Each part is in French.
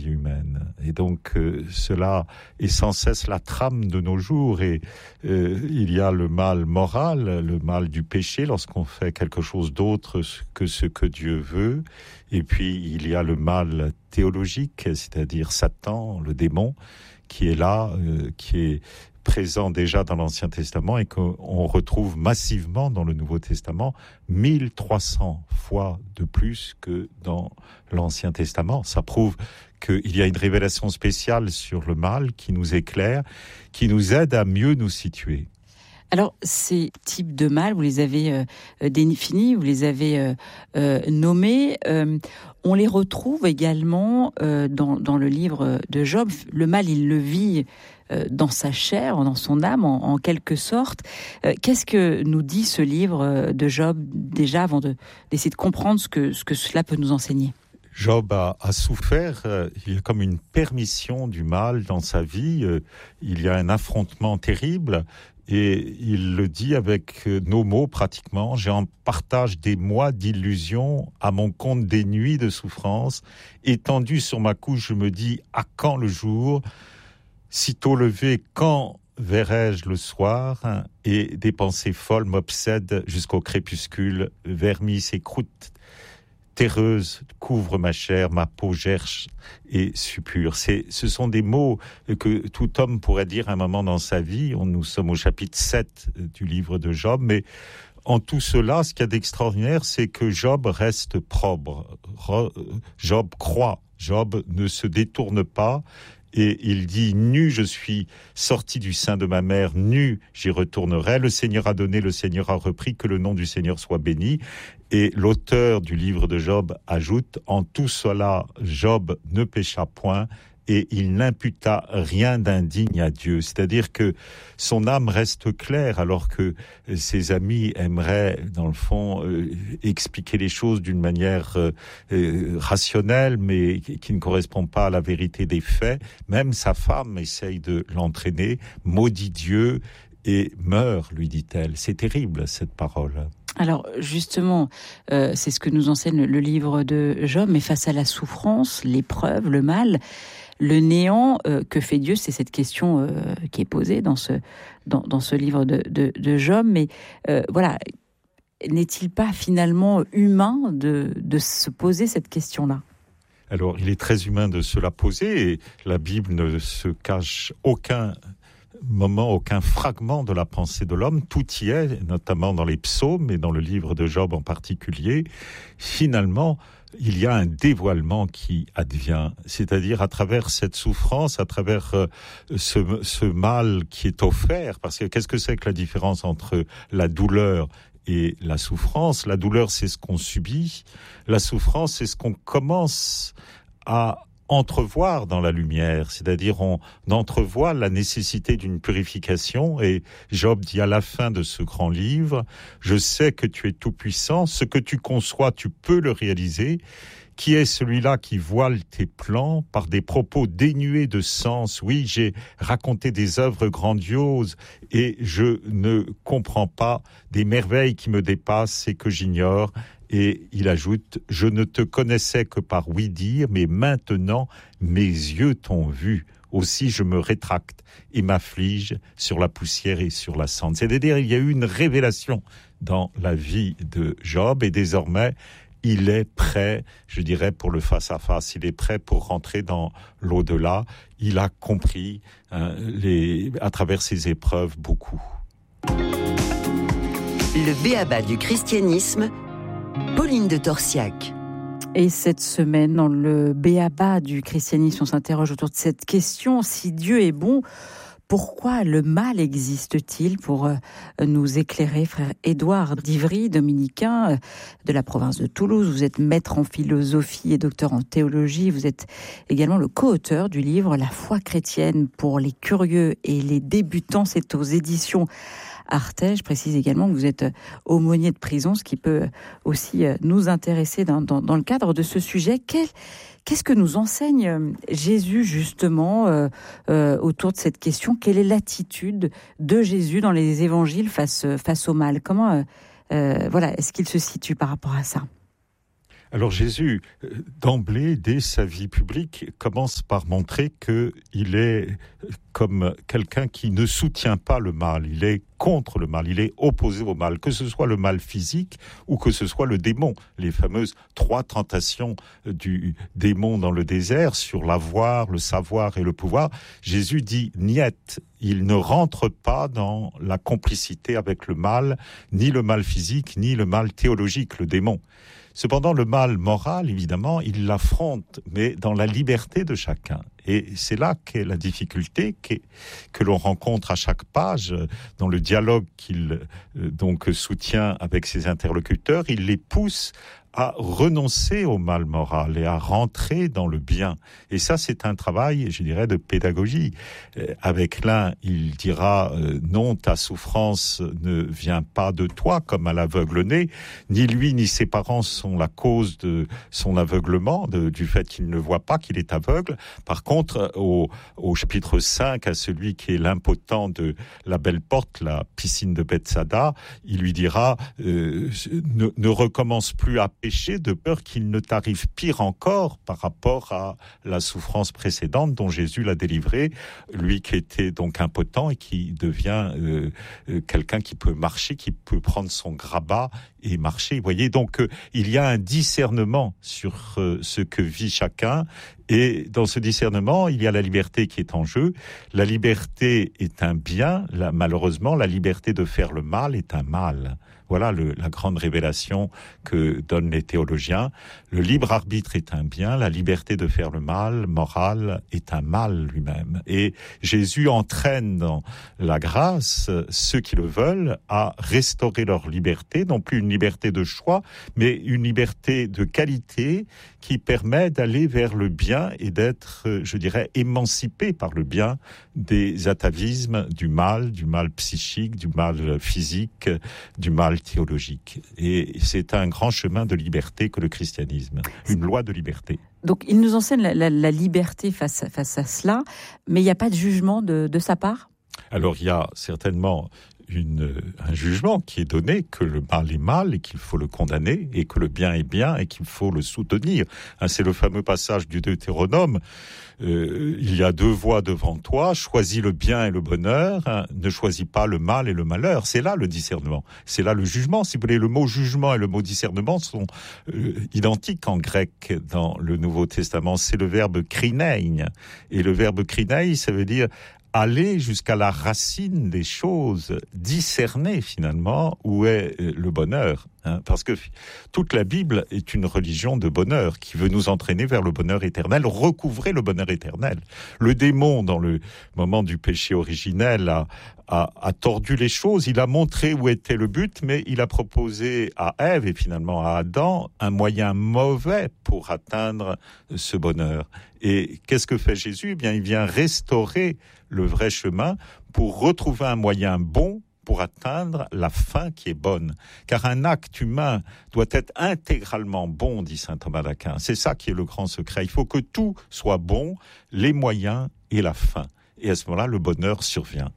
vie humaine. Et donc, cela est sans cesse la trame de nos jours. Et il y a le mal moral, le mal du péché, lorsqu'on fait quelque chose d'autre que ce que Dieu veut. Et puis, il y a le mal théologique, c'est-à-dire Satan, le démon, qui est là, qui est présent déjà dans l'Ancien Testament et qu'on retrouve massivement dans le Nouveau Testament, 1300 fois de plus que dans l'Ancien Testament. Ça prouve qu'il y a une révélation spéciale sur le mal qui nous éclaire, qui nous aide à mieux nous situer. Alors, ces types de mal, vous les avez définis, vous les avez nommés. On les retrouve également dans le livre de Job. Le mal, il le vit dans sa chair, dans son âme, en quelque sorte. Qu'est-ce que nous dit ce livre de Job, déjà, avant d'essayer de comprendre ce que cela peut nous enseigner ? Job a souffert, il y a comme une permission du mal dans sa vie, il y a un affrontement terrible, et il le dit avec nos mots pratiquement, j'ai en partage des mois d'illusions, à mon compte des nuits de souffrance, étendu sur ma couche, je me dis, à quand le jour ? Sitôt levé, quand verrai-je le soir ? Et des pensées folles m'obsèdent jusqu'au crépuscule, vermis et croûtes terreuse couvre ma chair, ma peau gerce et suppure. Ce sont des mots que tout homme pourrait dire à un moment dans sa vie. Nous sommes au chapitre 7 du livre de Job, mais en tout cela, ce qu'il y a d'extraordinaire, c'est que Job reste probre. Job croit, Job ne se détourne pas. Et il dit, nu je suis sorti du sein de ma mère, nu j'y retournerai. Le Seigneur a donné, le Seigneur a repris, que le nom du Seigneur soit béni. Et l'auteur du livre de Job ajoute, en tout cela, Job ne pécha point et il n'imputa rien d'indigne à Dieu. C'est-à-dire que son âme reste claire alors que ses amis aimeraient, dans le fond, expliquer les choses d'une manière rationnelle, mais qui ne correspond pas à la vérité des faits. Même sa femme essaye de l'entraîner, maudit Dieu et meurt, lui dit-elle. C'est terrible, cette parole. Alors justement, c'est ce que nous enseigne le livre de Job, mais face à la souffrance, l'épreuve, le mal, le néant, que fait Dieu ? C'est cette question qui est posée dans ce livre de Job. Mais voilà, n'est-il pas finalement humain de se poser cette question-là ? Alors, il est très humain de se la poser, et la Bible ne se cache aucun moment, aucun fragment de la pensée de l'homme. Tout y est, notamment dans les psaumes et dans le livre de Job en particulier. Finalement, il y a un dévoilement qui advient, c'est-à-dire à travers cette souffrance, à travers ce mal qui est offert, parce que qu'est-ce que c'est que la différence entre la douleur et la souffrance ? La douleur, c'est ce qu'on subit, la souffrance, c'est ce qu'on commence à entrevoir dans la lumière, c'est-à-dire on entrevoit la nécessité d'une purification. Et Job dit à la fin de ce grand livre, je sais que tu es tout puissant, ce que tu conçois, tu peux le réaliser. Qui est celui-là qui voile tes plans par des propos dénués de sens ? Oui, j'ai raconté des œuvres grandioses et je ne comprends pas des merveilles qui me dépassent et que j'ignore. Et il ajoute, je ne te connaissais que par ouï-dire, mais maintenant mes yeux t'ont vu. Aussi je me rétracte et m'afflige sur la poussière et sur la cendre. C'est-à-dire, il y a eu une révélation dans la vie de Job et désormais, il est prêt, je dirais, pour le face-à-face. Il est prêt pour rentrer dans l'au-delà. Il a compris à travers ses épreuves beaucoup. Le b.a.-ba du christianisme, Pauline de Torsiac. Et cette semaine, dans le b.a.-ba du christianisme, on s'interroge autour de cette question, si Dieu est bon, pourquoi le mal existe-t-il ? Pour nous éclairer, frère Édouard d'Ivry, dominicain de la province de Toulouse. Vous êtes maître en philosophie et docteur en théologie. Vous êtes également le co-auteur du livre « La foi chrétienne pour les curieux et les débutants ». C'est aux éditions Artege. Je précise également que vous êtes aumônier de prison, ce qui peut aussi nous intéresser dans le cadre de ce sujet. Qu'est-ce que nous enseigne Jésus justement autour de cette question ? Quelle est l'attitude de Jésus dans les évangiles face au mal ? Comment est-ce qu'il se situe par rapport à ça ? Alors Jésus, d'emblée, dès sa vie publique, commence par montrer qu'il est comme quelqu'un qui ne soutient pas le mal. Il est contre le mal, il est opposé au mal, que ce soit le mal physique ou que ce soit le démon. Les fameuses 3 tentations du démon dans le désert sur l'avoir, le savoir et le pouvoir. Jésus dit niet, il ne rentre pas dans la complicité avec le mal, ni le mal physique, ni le mal théologique, le démon. Cependant, le mal moral, évidemment, il l'affronte, mais dans la liberté de chacun. Et c'est là qu'est la difficulté que l'on rencontre à chaque page dans le dialogue qu'il donc soutient avec ses interlocuteurs. Il les pousse à renoncer au mal moral et à rentrer dans le bien. Et ça, c'est un travail, je dirais, de pédagogie. Avec l'un, il dira non, ta souffrance ne vient pas de toi, comme à l'aveugle-né. Ni lui ni ses parents sont la cause de son aveuglement, du fait qu'il ne voit pas, qu'il est aveugle. Par contre, au chapitre 5, à celui qui est l'impotent de la belle porte, la piscine de Bethsada, il lui dira ne recommence plus à péché, de peur qu'il ne t'arrive pire encore par rapport à la souffrance précédente dont Jésus l'a délivré, lui qui était donc impotent et qui devient quelqu'un qui peut marcher, qui peut prendre son grabat et marcher. Vous voyez, donc il y a un discernement sur ce que vit chacun, et dans ce discernement, il y a la liberté qui est en jeu. La liberté est un bien, malheureusement, la liberté de faire le mal est un mal. Voilà la grande révélation que donnent les théologiens. Le libre arbitre est un bien, la liberté de faire le mal, moral, est un mal lui-même. Et Jésus entraîne dans la grâce ceux qui le veulent à restaurer leur liberté, non plus une liberté de choix, mais une liberté de qualité qui permet d'aller vers le bien et d'être, je dirais, émancipé par le bien des atavismes du mal psychique, du mal physique, du mal théologique. Et c'est un grand chemin de liberté que le christianisme, une loi de liberté. Donc il nous enseigne la liberté face à cela, mais il n'y a pas de jugement de sa part ? Alors il y a certainement un jugement qui est donné, que le mal est mal et qu'il faut le condamner, et que le bien est bien et qu'il faut le soutenir. C'est le fameux passage du Deutéronome. Il y a 2 voies devant toi, choisis le bien et le bonheur, ne choisis pas le mal et le malheur. C'est là le discernement, c'est là le jugement. Si vous voulez, le mot jugement et le mot discernement sont identiques en grec dans le Nouveau Testament. C'est le verbe krinein, et le verbe krinein, ça veut dire aller jusqu'à la racine des choses, discerner finalement où est le bonheur. Parce que toute la Bible est une religion de bonheur qui veut nous entraîner vers le bonheur éternel, recouvrer le bonheur éternel. Le démon, dans le moment du péché originel, a tordu les choses, il a montré où était le but, mais il a proposé à Ève et finalement à Adam un moyen mauvais pour atteindre ce bonheur. Et qu'est-ce que fait Jésus ? Eh bien, il vient restaurer le vrai chemin pour retrouver un moyen bon pour atteindre la fin qui est bonne. Car un acte humain doit être intégralement bon, dit saint Thomas d'Aquin. C'est ça qui est le grand secret. Il faut que tout soit bon, les moyens et la fin. Et à ce moment-là, le bonheur survient.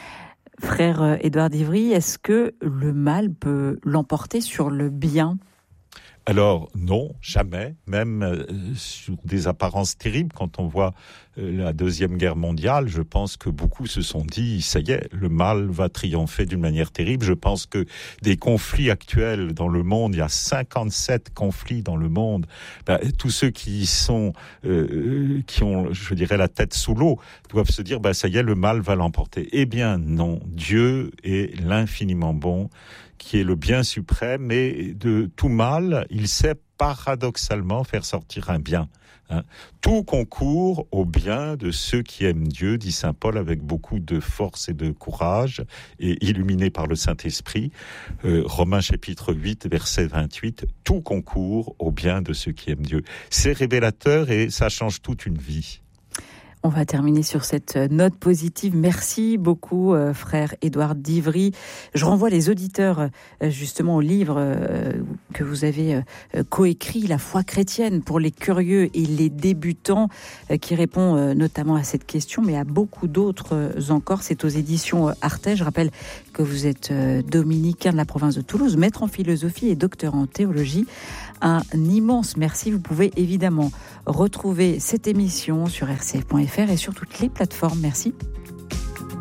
Frère Édouard d'Ivry, est-ce que le mal peut l'emporter sur le bien ? Alors non, jamais, même sur des apparences terribles. Quand on voit la Deuxième Guerre mondiale, je pense que beaucoup se sont dit, ça y est, le mal va triompher d'une manière terrible. Je pense que des conflits actuels dans le monde, il y a 57 conflits dans le monde, tous ceux qui ont, je dirais, la tête sous l'eau, doivent se dire, ça y est, le mal va l'emporter. Eh bien non, Dieu est l'infiniment bon, qui est le bien suprême, et de tout mal, il sait paradoxalement faire sortir un bien. Tout concourt au bien de ceux qui aiment Dieu, dit saint Paul avec beaucoup de force et de courage, et illuminé par le Saint-Esprit. Romains chapitre 8, verset 28, tout concourt au bien de ceux qui aiment Dieu. C'est révélateur et ça change toute une vie. On va terminer sur cette note positive. Merci beaucoup, frère Édouard d'Ivry. Je renvoie les auditeurs justement au livre que vous avez coécrit, La foi chrétienne pour les curieux et les débutants, qui répond notamment à cette question, mais à beaucoup d'autres encore. C'est aux éditions Artet. Je rappelle que vous êtes dominicain de la province de Toulouse, maître en philosophie et docteur en théologie. Un immense merci. Vous pouvez évidemment retrouver cette émission sur rcf.fr et sur toutes les plateformes. Merci.